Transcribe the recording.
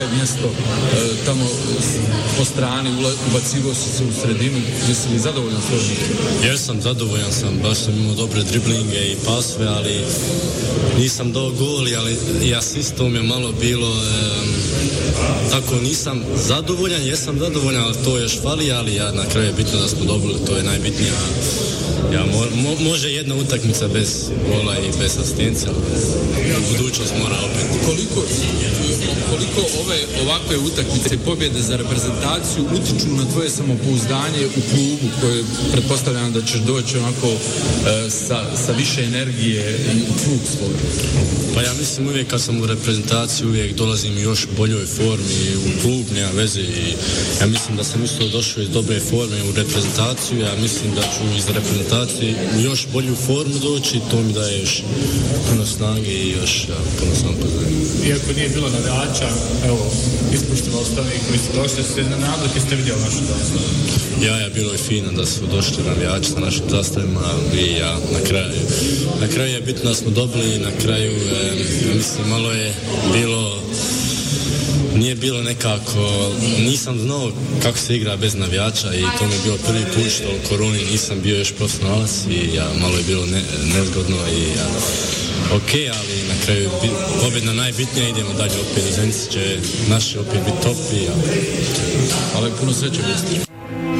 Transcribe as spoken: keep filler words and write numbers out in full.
mjesto e, tamo po strani, ubacivo si se u sredinu, jesi li zadovoljan svojom igrom? Jesam, zadovoljan sam, baš sam imao dobre driblinge i pasve, ali nisam dao goli, ali i asistom je malo bilo, e, tako nisam zadovoljan, jesam zadovoljan, ali to još fali, ali ja na kraju je bitno da smo dobili, to je najbitnije. Ja, mo, mo, može jedna utakmica bez gola i bez asistencija, ali u budućnost mora opet. Koliko, koliko ove ovakve utakmice, pobjede za reprezentaciju utiču na tvoje samopouzdanje u klubu, koje pretpostavljam da ćeš doći onako e, sa, sa više energije u klub svoj? Pa ja mislim uvijek kad sam u reprezentaciji uvijek dolazim u još boljoj formi u klub, nema veze i ja mislim da sam isto došao iz dobre forme u reprezentaciju, ja mislim da ću iz reprezentacije u još bolju formu doći i to mi daje još puno snage i još ja, puno samopouzdanja. Iako nije bilo navijača, evo, ispuštovali ste ovi koji su došli, ste na nadu koji ste vidjeli našu zastavu? Ja, ja, bilo je fino da su došli navijači sa našim zastavima i ja, na kraju. Na kraju je bitno da smo dobili, na kraju, e, mislim, malo je bilo, nije bilo nekako, nisam znao kako se igra bez navijača i to mi je bilo prvi put što u koroni nisam bio još profesionalac i ja, malo je bilo ne, nezgodno i ja, ok, ali na kraju pobjedna najbitnija, idemo dalje opet, Zenci će naši opet biti top i ja. Ali puno sreće,